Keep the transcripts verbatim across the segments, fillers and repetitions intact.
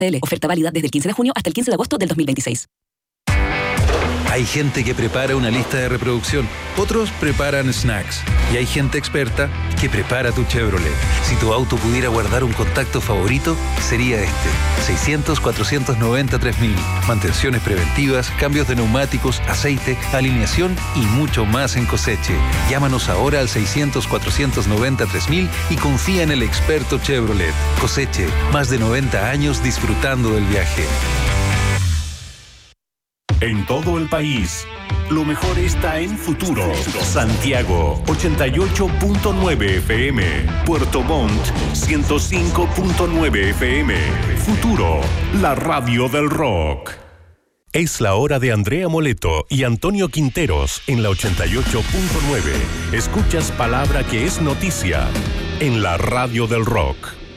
Oferta válida desde el quince de junio hasta el quince de agosto del dos mil veintiséis. Hay gente que prepara una lista de reproducción, otros preparan snacks y hay gente experta que prepara tu Chevrolet. Si tu auto pudiera guardar un contacto favorito, sería este. seiscientos, cuatrocientos noventa, tres mil. Mantenciones preventivas, cambios de neumáticos, aceite, alineación y mucho más en Coseche. Llámanos ahora al seiscientos, cuatrocientos noventa, tres mil y confía en el experto Chevrolet. Coseche, más de noventa años disfrutando del viaje. En todo el país, lo mejor está en Futuro. Santiago, ochenta y ocho punto nueve F M. Puerto Montt, ciento cinco punto nueve F M. Futuro, la radio del rock. Es la hora de Andrea Moleto y Antonio Quinteros en la ochenta y ocho punto nueve. Escuchas palabra que es noticia en la radio del rock.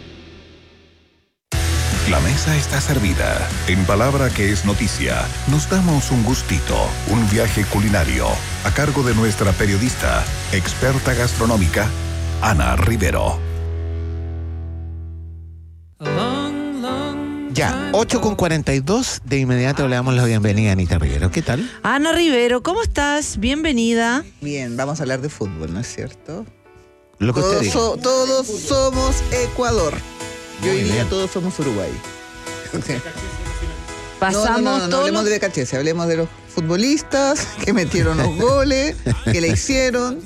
La mesa está servida. En palabra que es noticia, nos damos un gustito, un viaje culinario, a cargo de nuestra periodista, experta gastronómica, Ana Rivero. Ya, ocho con cuarenta y dos, de inmediato le damos la bienvenida a Anita Rivero. ¿Qué tal? Ana Rivero, ¿cómo estás? Bienvenida. Bien, vamos a hablar de fútbol, ¿no es cierto? Lo que usted todos, diga. so, todos somos Ecuador. Y hoy día bien. todos somos Uruguay. Pasamos no, no, no, no, no todos hablemos los- de Becachese, hablemos de los futbolistas que metieron los goles, que le hicieron.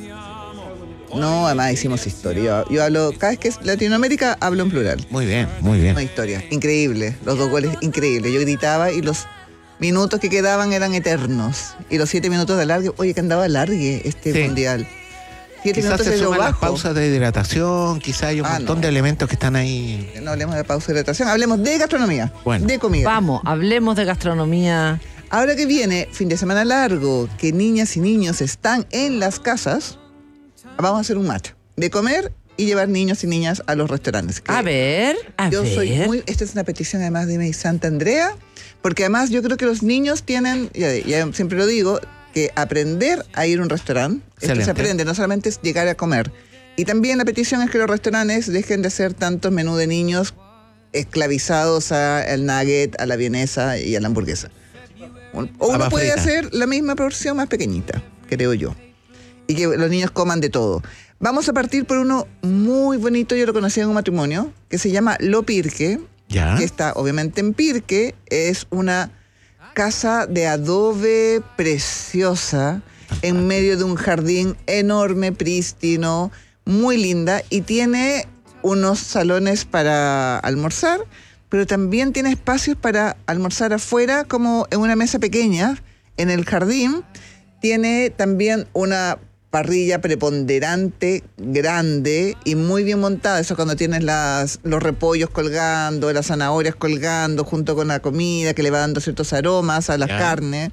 No, además hicimos historia. Yo, yo hablo, cada vez que es Latinoamérica, hablo en plural. Muy bien, muy bien. Una historia. Increíble. Los dos goles, increíble. Yo gritaba y los minutos que quedaban eran eternos. Y los siete minutos de alargue, oye, que andaba alargue este Sí. mundial. Siete Quizás minutos se de lo suman las bajo. pausas de hidratación, quizás hay un Ah, montón no. de elementos que están ahí. No hablemos de pausa de hidratación, hablemos de gastronomía, Bueno. de comida. Vamos, hablemos de gastronomía. Ahora que viene fin de semana largo, que niñas y niños están en las casas, vamos a hacer un match de comer y llevar niños y niñas a los restaurantes. Que A ver, a yo ver. soy muy, esta es una petición además de mi Santa Andrea, porque además yo creo que los niños tienen, ya, ya siempre lo digo, que aprender a ir a un restaurante. Esto se Excelente. aprende, no solamente es llegar a comer. Y también la petición es que los restaurantes dejen de hacer tantos menús de niños esclavizados al nugget, a la vienesa y a la hamburguesa. O uno Papas puede fritas. hacer la misma porción más pequeñita, creo yo. Y que los niños coman de todo. Vamos a partir por uno muy bonito, yo lo conocí en un matrimonio, que se llama Lo Pirque, Ya. que está obviamente en Pirque. Es una casa de adobe preciosa en medio de un jardín enorme, prístino, muy linda, y tiene unos salones para almorzar, pero también tiene espacios para almorzar afuera, como en una mesa pequeña en el jardín. Tiene también una parrilla preponderante, grande y muy bien montada. Eso cuando tienes las, los repollos colgando, las zanahorias colgando junto con la comida que le va dando ciertos aromas a la Ya. carne.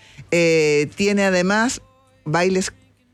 Eh, tiene además bailes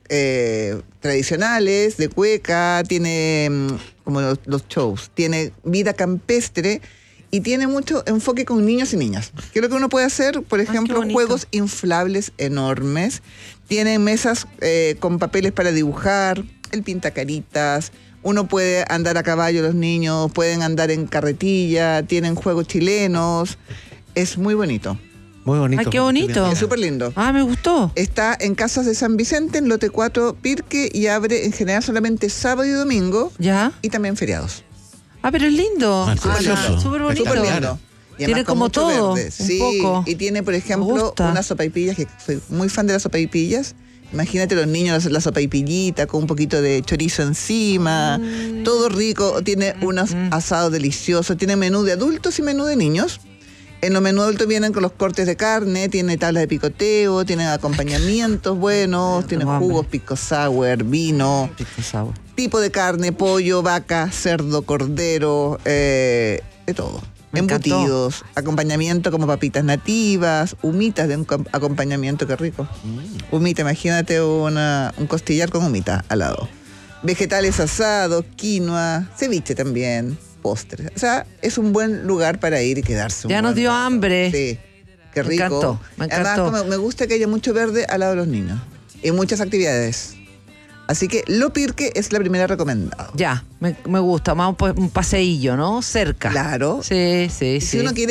eh, tradicionales de cueca, tiene mm, como los, los shows, tiene vida campestre y tiene mucho enfoque con niños y niñas. ¿Qué es lo que uno puede hacer? Por ejemplo, bonito. juegos inflables enormes. Tienen mesas eh, con papeles para dibujar, el pintacaritas. Uno puede andar a caballo, los niños pueden andar en carretilla, tienen juegos chilenos. Es muy bonito. Muy bonito. Ay, qué bonito. Es súper lindo. Ah, me gustó. Está en Casas de San Vicente, en Lote cuatro, Pirque, y abre en general solamente sábado y domingo ¿Ya? y también feriados. Ah, pero es lindo. Ah, es precioso. Súper bonito. Súper Claro. lindo. Y Tiene además con como mucho todo, verde. un Sí, poco. y tiene, por Me ejemplo, gusta. unas sopaipillas, que soy muy fan de las sopaipillas. Imagínate los niños, la sopaipillita con un poquito de chorizo encima, Mm. todo rico. Tiene unos asados deliciosos, tiene menú de adultos y menú de niños. En los menús adultos vienen con los cortes de carne, tiene tablas de picoteo, tiene acompañamientos buenos, tiene tengo jugos, hambre. pisco sour, vino, Pico sour. tipo de carne, pollo, vaca, cerdo, cordero, eh, de todo. Me Embutidos, acompañamiento como papitas nativas, humitas de un com- acompañamiento, qué rico. Humita, imagínate una, un costillar con humita al lado. Vegetales asados, quinoa, ceviche también, postres. O sea, es un buen lugar para ir y quedarse. un Ya nos buen dio rato. hambre. Sí, qué Me rico. encantó, me Además, encantó. como me gusta que haya mucho verde al lado de los niños y muchas actividades. Así que Lo Pirque es la primera recomendada. Ya, me, me gusta. Vamos por un paseillo, ¿no? Cerca. Claro. Sí, sí, Y sí. si uno quiere